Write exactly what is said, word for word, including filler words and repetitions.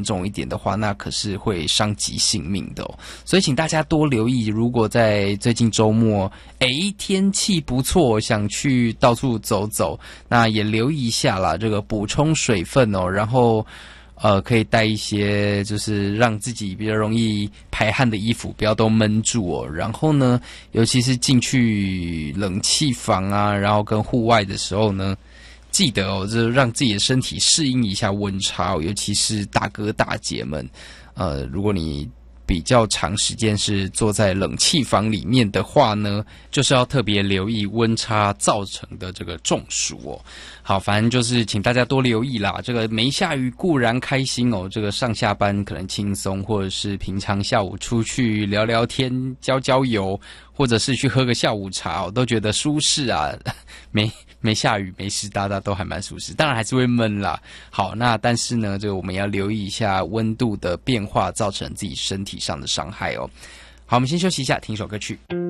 重一点的话，那可是会伤及性命的哦。所以请大家多留意，如果在最近周末，诶，天气不错，想去到处走走，那也留意一下啦，这个补充水分哦，然后呃，可以带一些就是让自己比较容易排汗的衣服，不要都闷住哦。然后呢，尤其是进去冷气房啊，然后跟户外的时候呢，记得哦，就是让自己的身体适应一下温差哦，尤其是大哥大姐们，呃，如果你比较长时间是坐在冷气房里面的话呢，就是要特别留意温差造成的这个中暑哦。好，反正就是请大家多留意啦。这个没下雨固然开心哦，这个上下班可能轻松，或者是平常下午出去聊聊天、交交友，或者是去喝个下午茶哦，都觉得舒适啊。没没下雨、没湿哒哒都还蛮舒适，当然还是会闷啦。好，那但是呢，这个我们要留意一下温度的变化造成自己身体上的伤害哦。好，我们先休息一下，听首歌曲。